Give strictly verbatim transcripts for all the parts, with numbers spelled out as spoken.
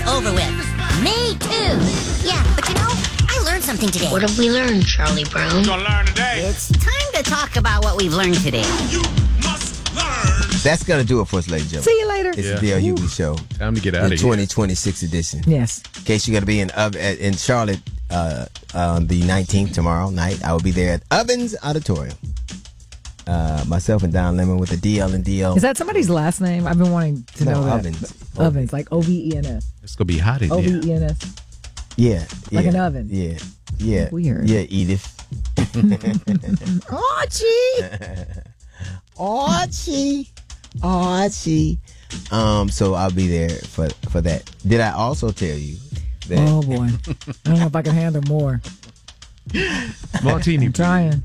over with. Me too. Yeah, but you know, I learned something today. What have we learned, Charlie Brown? What you gonna learn today? It's time to talk about what we've learned today. You must learn. That's going to do it for us, ladies and See gentlemen. you later. It's Yeah. the D L Hughley Show. Time to get out The of here. twenty twenty-six edition. Yes. In case you're going to be in uh, in Charlotte uh, on the nineteenth tomorrow night, I will be there at Ovens Auditorium. Uh, myself and Don Lemon with the D L and D L. Is that somebody's last name? I've been wanting to No, know that. Ovens. Ovens, like O V E N S. It's going to be hot in O here. V E N S. Yeah, yeah. Like an oven. Yeah, yeah. Weird. Yeah, Edith. Archie! Archie! Archie! Um, so I'll be there for, for that. Did I also tell you that... Oh, boy. I don't know if I can handle more. Martini. I'm trying.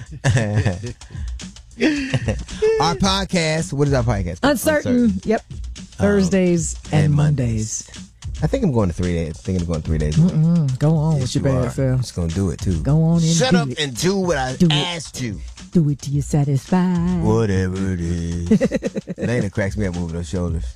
Our podcast, what is our podcast? Uncertain. Yep. Thursdays and, and Mondays. I think I'm going to three days. I think I'm going to three days. Mm-mm. Go on Yes, with your you bad are. self. I'm just going to do it, too. Go on and Shut do up it. and do what I Do it. asked you. Do it till you're satisfied. Whatever it is. Lena cracks me up moving those shoulders.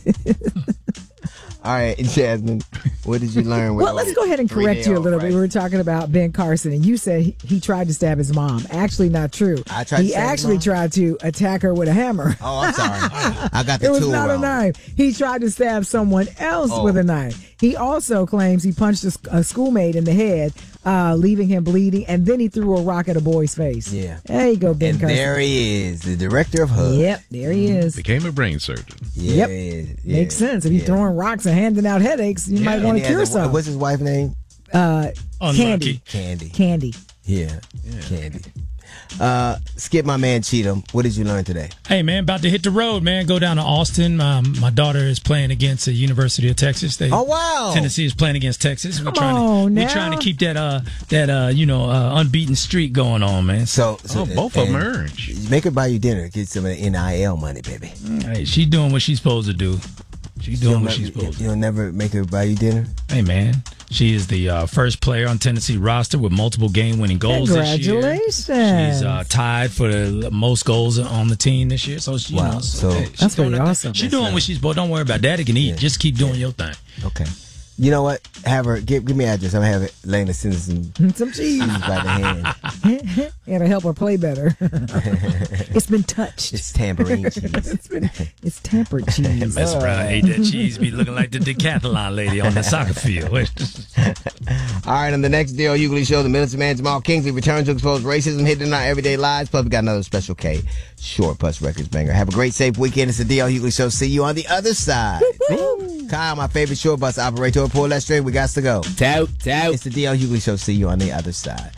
All right, Jasmine, what did you learn? Well, let's go ahead and correct you a little bit. We were talking about Ben Carson, and you said he, he tried to stab his mom. Actually, not true. I tried to he stab his actually mom? tried to attack her with a hammer. Oh, I'm sorry. I got the It was tool not wrong. a knife. He tried to stab someone else Oh. with a knife. He also claims he punched a, a schoolmate in the head, uh, leaving him bleeding, and then he threw a rock at a boy's face. Yeah. There you go, Ben And Carson. there he is, the director of H U D. Yep, there he is. Became a brain surgeon. Yeah, Yep. he is. Yeah. Makes sense. If you're Yeah. throwing rocks and handing out headaches, you might And want he to has cure a- some. What's his wife's name? Uh, Unlucky. Candy. Candy. Candy. Yeah. Candy. Uh, Skip, my man Cheatham, what did you learn today? Hey, man, about to hit the road, man. Go down to Austin. Um, my daughter is playing against the University of Texas. They, Oh, wow. Tennessee is playing against Texas. We're Come trying on to now. we're trying to keep that uh that uh you know uh, unbeaten streak going on, man. So, So, so Oh, both of them and are orange. Make her buy you dinner. Get some of the N I L money, baby. hey, she's doing what she's supposed to do. She's doing You'll what never- she's supposed to. You'll never make her buy you dinner? Hey, man, she is the uh, first player on Tennessee roster with multiple game-winning goals this year. Congratulations. She's uh, tied for the most goals on the team this year. So, she, you Wow. know, So- hey, she's That's doing pretty her thing. awesome. She's doing what she's supposed to. Don't worry about Daddy can eat. Yeah. Just keep doing your thing. Okay. You know what? Have her, give, give me an address. I'm going to have it, Lena send us some Some cheese. cheese by the hand. It'll help her play better. It's been touched. It's tambourine cheese. It's been it's tampered cheese. Mess around, ate that cheese, be looking like the decathlon lady on the soccer field. All right, on the next D L Hughley Show, the militant man Jamal Kingsley returns to expose racism hidden in our everyday lives. Plus, we got another Special K Short Plus Records banger. Have a great, safe weekend. It's the D L Hughley Show. See you on the other side. Kyle, my favorite short bus operator, pull that string. We got to go. Tout, tout. It's the D L Hughley Show. See you on the other side.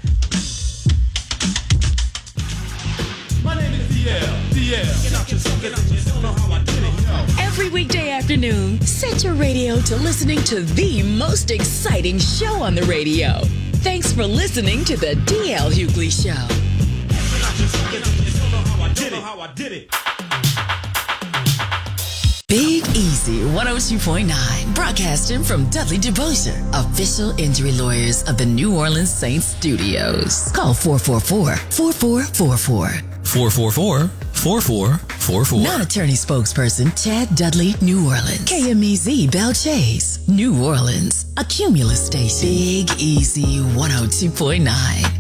My name is D L. D L. Get out your zone. Get out your zone. Know how I did it. Every weekday afternoon, set your radio to listening to the most exciting show on the radio. Thanks for listening to the D L Hughley Show. Get out your zone. Get out your zone. Know how I did it. Know how I did it. Big Easy one oh two point nine, broadcasting from Dudley DeBosier, official injury lawyers of the New Orleans Saints studios. Call four four four, four four four four. four four four, four four four four. Non-attorney spokesperson Chad Dudley, New Orleans. K M E Z Bell Chase, New Orleans. A Cumulus station. Big Easy one oh two point nine.